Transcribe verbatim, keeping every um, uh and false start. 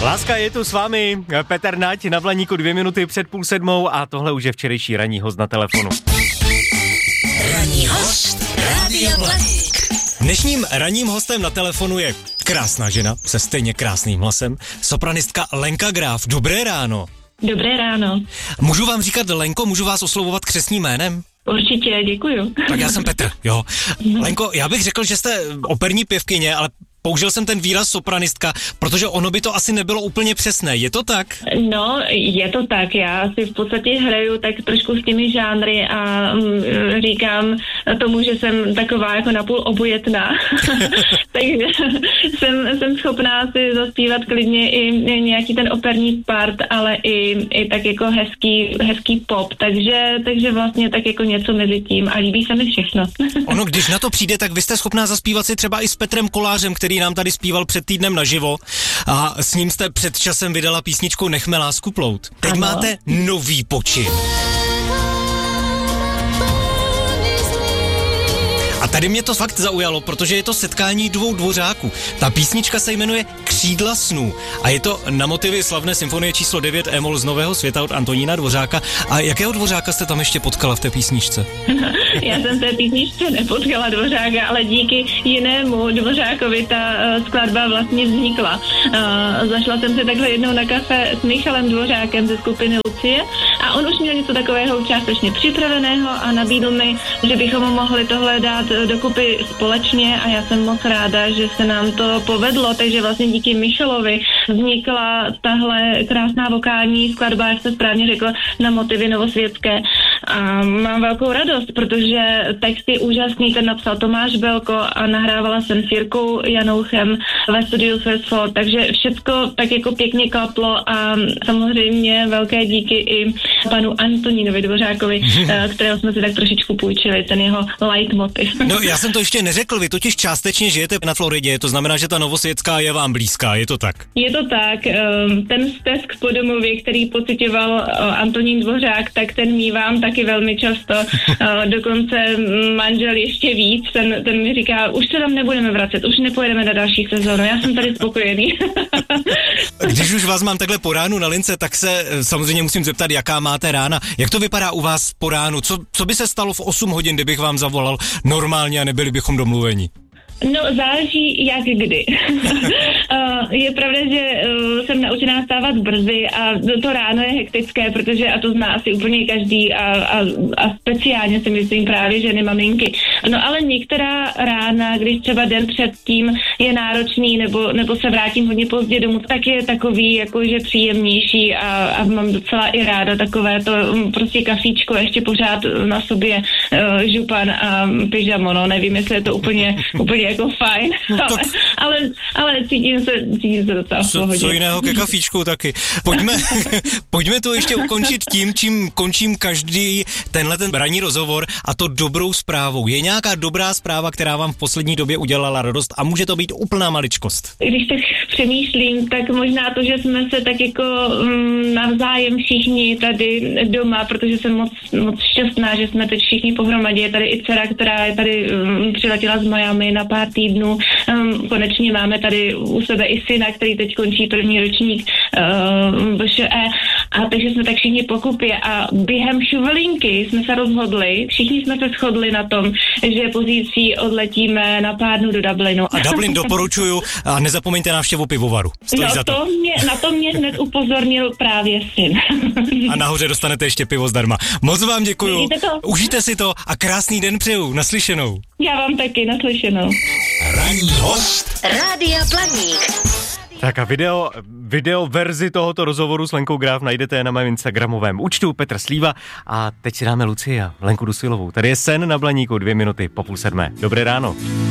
Láska je tu s vámi, Petr Nať na Blaníku dvě minuty před půl sedmou a tohle už je včerejší ranní host na telefonu. Ranní host Rádia Blaník. Dnešním ranním hostem na telefonu je krásná žena se stejně krásným hlasem, sopranistka Lenka Graf. Dobré ráno. Dobré ráno. Můžu vám říkat Lenko, můžu vás oslovovat křestním jménem? Určitě, děkuju. Tak já jsem Petr, jo. Lenko, já bych řekl, že jste operní pěvkyně, ale použil jsem ten výraz sopranistka, protože ono by to asi nebylo úplně přesné. Je to tak? No, je to tak. Já si v podstatě hraju tak trošku s těmi žánry a mm, říkám tomu, že jsem taková jako napůl obojetná. Takže jsem, jsem schopná si zaspívat klidně i nějaký ten operní part, ale i, i tak jako hezký, hezký pop. Takže, takže vlastně tak jako něco mezi tím a líbí se mi všechno. Ono, když na to přijde, tak vy jste schopná zaspívat si třeba i s Petrem Kolářem, který nám tady zpíval před týdnem naživo a s ním jste před časem vydala písničku Nechme lásku plout. Teď ano. máte nový počin. A tady mě to fakt zaujalo, protože je to setkání dvou dvořáků. Ta písnička se jmenuje Křídla snů a je to na motivy slavné symfonie číslo devět E-moll z Nového světa od Antonína Dvořáka. A jakého Dvořáka jste tam ještě potkala v té písničce? Já jsem v té písničce nepotkala Dvořáka, ale díky jinému Dvořákovi ta uh, skladba vlastně vznikla. Uh, zašla jsem se takhle jednou na kafe s Michalem Dvořákem ze skupiny Lucie a on už měl něco takového částečně připraveného a nabídl mi, že bychom mohli tohle dát dokupy společně a já jsem moc ráda, že se nám to povedlo, takže vlastně díky Michalovi vznikla tahle krásná vokální skladba, jak se správně řekl, na motivy novosvětské. A mám velkou radost, protože text je úžasný, ten napsal Tomáš Belko a nahrávala jsem s Jirkou Janouchem ve studiu First Floor, takže všecko tak jako pěkně klaplo a samozřejmě velké díky i panu Antonínovi Dvořákovi, kterého jsme si tak trošičku půjčili, ten jeho leitmotiv. No, já jsem to ještě neřekl, vy totiž částečně žijete na Floridě, to znamená, že ta novosvětská je vám blízká, je to tak? Je to tak, ten stesk po domově, který pocitoval Antonín Dvořák, tak ten mívám taky velmi často, dokonce manžel ještě víc, ten, ten mi říká, už se tam nebudeme vracet, už nepojedeme na další sezónu, já jsem tady spokojený. Když už vás mám takhle po ránu na lince, tak se samozřejmě musím zeptat, jaká máte rána. Jak to vypadá u vás po ránu? Co, co by se stalo v osm hodin, kdybych vám zavolal normálně a nebyli bychom domluveni? No, záleží jak kdy. Je pravda, že jsem naučená stávat brzy a to ráno je hektické, protože, a to zná asi úplně každý a, a, a speciálně si myslím právě ženy, maminky. No ale některá rána, když třeba den předtím je náročný nebo, nebo se vrátím hodně pozdě domů, tak je takový jakože příjemnější a, a mám docela i ráda takové to prostě kafíčko, ještě pořád na sobě uh, župan a pyžamo, no nevím, jestli je to úplně, úplně jako fajn, no, ale, ale, ale cítím se, cítím se docela v pohodě. Co jiného ke kafíčku taky. Pojďme, pojďme to ještě ukončit tím, čím končím každý tenhle ten ranní rozhovor, a to dobrou zprávou. Je nějaká dobrá zpráva, která vám v poslední době udělala radost a může to být úplná maličkost? Když tak přemýšlím, tak možná to, že jsme se tak jako um, navzájem všichni tady doma, protože jsem moc, moc šťastná, že jsme teď všichni pohromadě. Je tady i dcera, která je tady um, přiletěla z Miami na pár týdnů. Um, konečně máme tady u sebe i syna, který teď končí první ročník uh, V Š E. A takže jsme tak všichni pokupě a během šuvelinky jsme se rozhodli, všichni jsme se shodli na tom, že pozítří odletíme na pár dnů do Dublinu. A Dublin doporučuju a nezapomeňte návštěvu pivovaru. Stojí no za to. to mě, na to mě hned upozornil právě syn. A nahoře dostanete ještě pivo zdarma. Moc vám děkuju. Užijte si to a krásný den přeju. Naslyšenou. Já vám taky, naslyšenou. Ranní host Rádia Blaník. Tak a video, video verzi tohoto rozhovoru s Lenkou Graf najdete na mém instagramovém účtu Petr Slíva. A teď si dáme Lucia, Lenku Dusilovou. Tady je Sen na Blaníku, dvě minuty po půl sedmé. Dobré ráno.